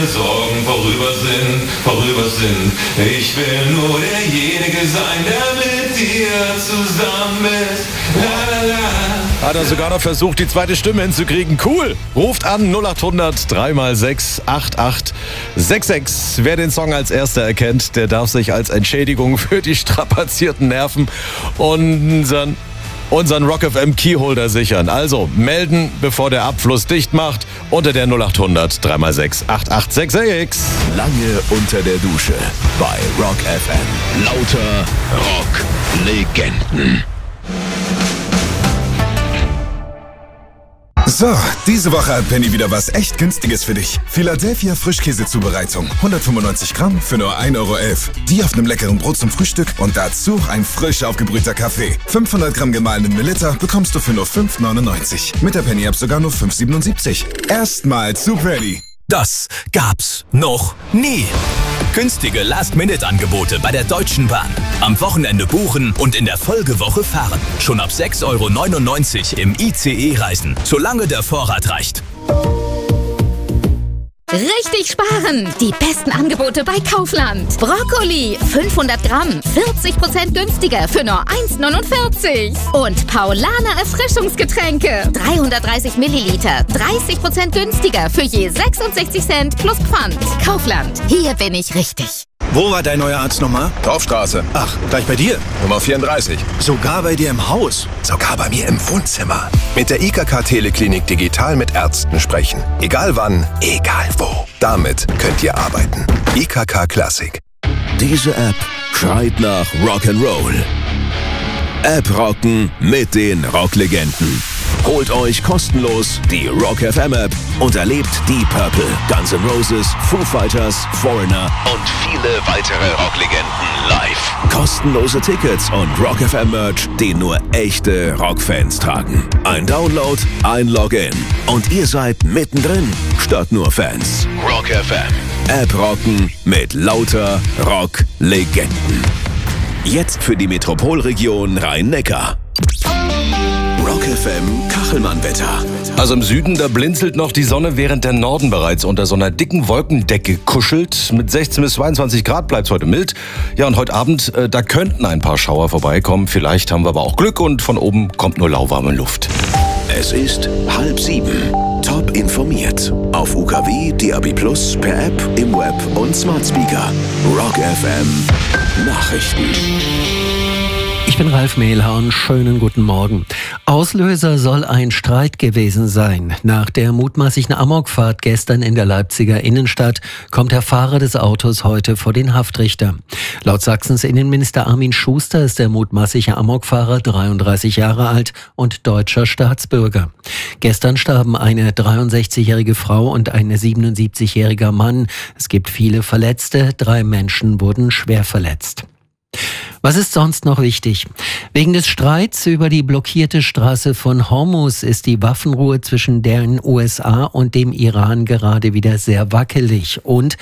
Sorgen vorüber sind. Ich will nur derjenige sein, der mit dir zusammen ist. La la la. Hat er sogar noch versucht, die zweite Stimme hinzukriegen. Cool! Ruft an 0800 3x6 8866. Wer den Song als erster erkennt, der darf sich als Entschädigung für die strapazierten Nerven unseren Rock FM Keyholder sichern. Also melden, bevor der Abfluss dicht macht, unter der 0800 3x6 8866. Lange unter der Dusche bei Rock FM. Lauter Rock-Legenden. So, diese Woche hat Penny wieder was echt Günstiges für dich. Philadelphia Frischkäsezubereitung. 195 Gramm für nur 1,11 €. Die auf einem leckeren Brot zum Frühstück und dazu ein frisch aufgebrühter Kaffee. 500 Gramm gemahlenen Melitta bekommst du für nur 5,99 €. Mit der Penny-App sogar nur 5,77 €. Erstmal zu Penny. Das gab's noch nie. Günstige Last-Minute-Angebote bei der Deutschen Bahn. Am Wochenende buchen und in der Folgewoche fahren. Schon ab 6,99 € im ICE reisen, solange der Vorrat reicht. Richtig sparen! Die besten Angebote bei Kaufland. Brokkoli, 500 Gramm, 40% günstiger für nur 1,49 €. Und Paulaner Erfrischungsgetränke, 330 Milliliter, 30% günstiger für je 66 Cent plus Pfand. Kaufland, hier bin ich richtig. Wo war dein neuer Arzt nochmal? Dorfstraße. Ach, gleich bei dir. Nummer 34. Sogar bei dir im Haus. Sogar bei mir im Wohnzimmer. Mit der IKK Teleklinik digital mit Ärzten sprechen. Egal wann, egal wo. Damit könnt ihr arbeiten. IKK Classic. Diese App schreit nach Rock'n'Roll. App rocken mit den Rocklegenden. Holt euch kostenlos die Rock FM App und erlebt Deep Purple, Guns N' Roses, Foo Fighters, Foreigner und viele weitere Rocklegenden live. Kostenlose Tickets und Rock FM Merch, den nur echte Rockfans tragen. Ein Download, ein Login und ihr seid mittendrin statt nur Fans. Rock FM. App rocken mit lauter Rocklegenden. Jetzt für die Metropolregion Rhein-Neckar. Rock FM Kachelmann-Wetter. Also im Süden, da blinzelt noch die Sonne, während der Norden bereits unter so einer dicken Wolkendecke kuschelt. Mit 16 bis 22 Grad bleibt es heute mild. Ja, und heute Abend, da könnten ein paar Schauer vorbeikommen. Vielleicht haben wir aber auch Glück und von oben kommt nur lauwarme Luft. Es ist 6:30. Top informiert. Auf UKW, DAB+, per App, im Web und Smart Speaker. Rock FM Nachrichten. Ich bin Ralf Mehlhorn, schönen guten Morgen. Auslöser soll ein Streit gewesen sein. Nach der mutmaßlichen Amokfahrt gestern in der Leipziger Innenstadt kommt der Fahrer des Autos heute vor den Haftrichter. Laut Sachsens Innenminister Armin Schuster ist der mutmaßliche Amokfahrer 33 Jahre alt und deutscher Staatsbürger. Gestern starben eine 63-jährige Frau und ein 77-jähriger Mann. Es gibt viele Verletzte, 3 Menschen wurden schwer verletzt. Was ist sonst noch wichtig? Wegen des Streits über die blockierte Straße von Hormuz ist die Waffenruhe zwischen den USA und dem Iran gerade wieder sehr wackelig. Und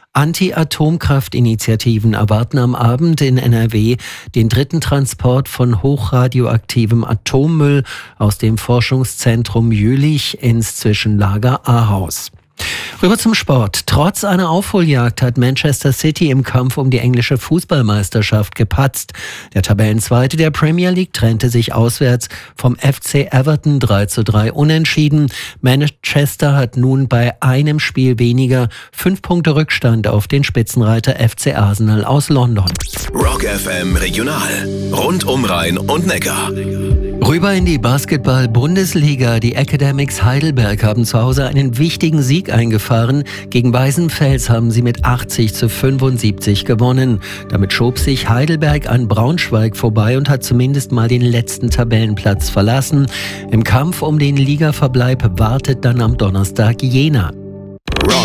Anti-Atomkraft-Initiativen erwarten am Abend in NRW den 3. Transport von hochradioaktivem Atommüll aus dem Forschungszentrum Jülich ins Zwischenlager Ahaus. Rüber zum Sport. Trotz einer Aufholjagd hat Manchester City im Kampf um die englische Fußballmeisterschaft gepatzt. Der Tabellenzweite der Premier League trennte sich auswärts vom FC Everton 3:3 unentschieden. Manchester hat nun bei einem Spiel weniger 5 Punkte Rückstand auf den Spitzenreiter FC Arsenal aus London. Rock FM Regional. Rund um Rhein und Neckar. Rüber in die Basketball-Bundesliga. Die Academics Heidelberg haben zu Hause einen wichtigen Sieg eingefahren. Gegen Weißenfels haben sie mit 80:75 gewonnen. Damit schob sich Heidelberg an Braunschweig vorbei und hat zumindest mal den letzten Tabellenplatz verlassen. Im Kampf um den Ligaverbleib wartet dann am Donnerstag Jena. Rock